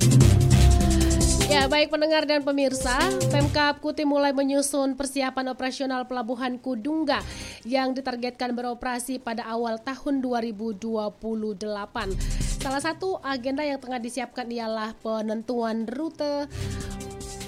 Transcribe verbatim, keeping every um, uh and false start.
Ya, baik pendengar dan pemirsa, Pemkab Kutim mulai menyusun persiapan operasional Pelabuhan Kudungga yang ditargetkan beroperasi pada awal tahun dua ribu dua puluh delapan. Salah satu agenda yang tengah disiapkan ialah penentuan rute